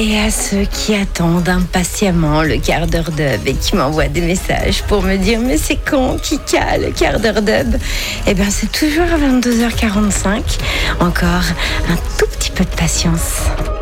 Et à ceux qui attendent impatiemment le quart d'heure dub et qui m'envoient des messages pour me dire mais c'est quand Kika le quart d'heure dub? Eh bien c'est toujours à 22h45. Encore un tout petit peu de patience.